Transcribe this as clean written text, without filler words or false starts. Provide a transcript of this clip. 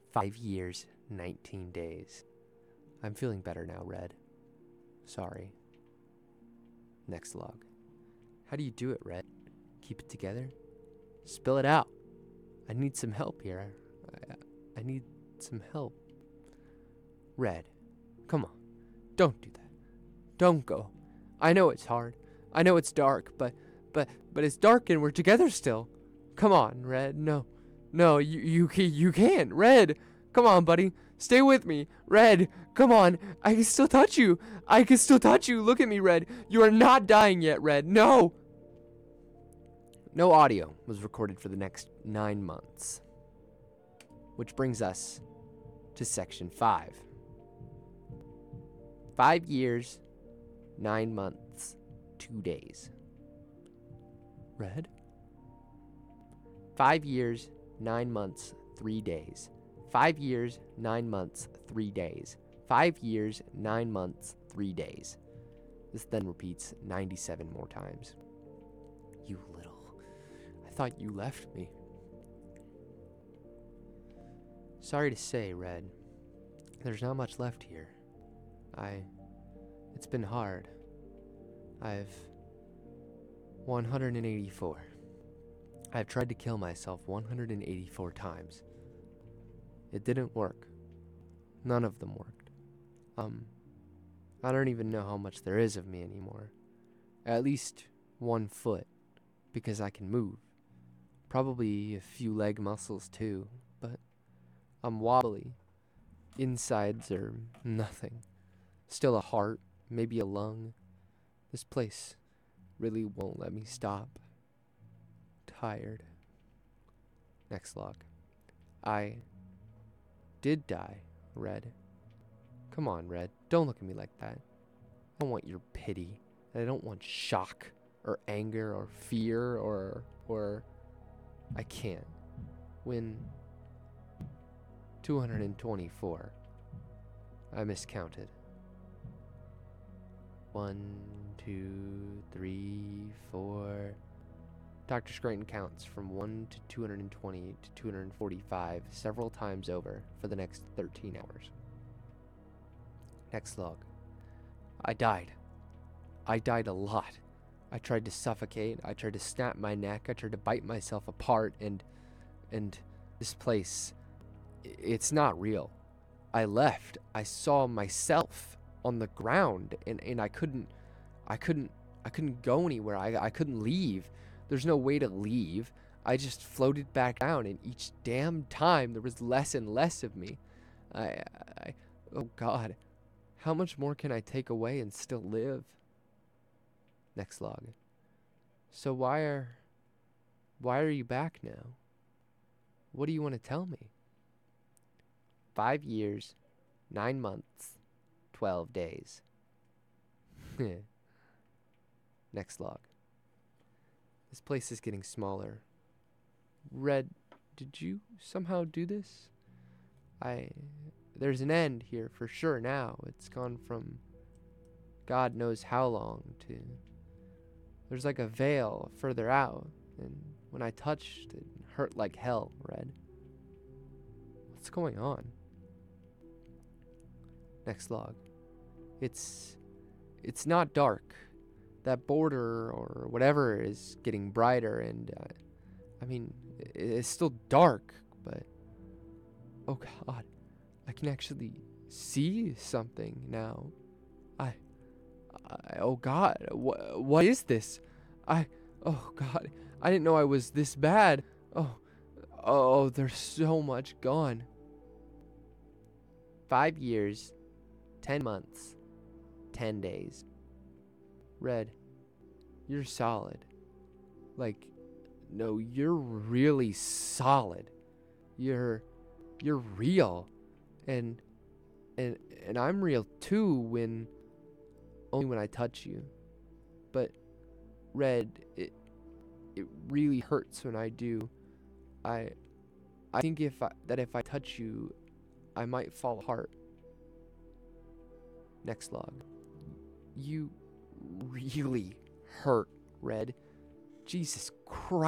5 years, 19 days. I'm feeling better now, Red. Sorry. Next log. How do you do it, Red? Keep it together? Spill it out. I need some help here. I need some help. Red, come on. Don't do that. Don't go. I know it's hard. I know it's dark, but it's dark and we're together still. Come on, Red. No, you can't. Red, come on, buddy. Stay with me. Red, come on. I can still touch you. I can still touch you. Look at me, Red. You are not dying yet, Red. No. No audio was recorded for the next 9 months. Which brings us to section 5. 5 years, 9 months, 2 days. Red? 5 years, 9 months, 3 days. 5 years, 9 months, 3 days. 5 years, 9 months, 3 days. This then repeats 97 more times. You little... I thought you left me. Sorry to say, Red. There's not much left here. It's been hard. I've 184. I've tried to kill myself 184 times. It didn't work. None of them worked. I don't even know how much there is of me anymore. At least 1 foot, because I can move. Probably a few leg muscles too, but I'm wobbly. Insides are nothing. Still a heart, maybe a lung. This place really won't let me stop. Tired. Next log. I did die, Red. Come on, Red. Don't look at me like that. I don't want your pity. And I don't want shock or anger or fear or I can't. When 224. I miscounted. 1, 2, 3, 4. Dr. Scranton counts from 1 to 220 to 245 several times over for the next 13 hours. Next log. I died. I died a lot. I tried to suffocate. I tried to snap my neck. I tried to bite myself apart. And this place, it's not real. I left. I saw myself on the ground, and I couldn't go anywhere. I couldn't leave. There's no way to leave. I just floated back down, and each damn time there was less and less of me. Oh God, how much more can I take away and still live? Next log. So why are you back now? What do you want to tell me? 5 years, 9 months, 12 days. Next log. This place is getting smaller. Red, did you somehow do this? There's an end here for sure now. It's gone from God knows how long to... There's like a veil further out, and when I touched, it hurt like hell, Red. What's going on? Next log. It's not dark. That border or whatever is getting brighter, and I mean, it's still dark, but oh God, I can actually see something now. Oh God, what is this? Oh God, I didn't know I was this bad. Oh, there's so much gone. 5 years, 10 months, 10 days. Red, you're solid. Like, no, you're really solid. You're real. And I'm real too only when I touch you. But Red, it really hurts when I do. I think if I touch you, I might fall apart. Next log. You really hurt, Red. Jesus Christ.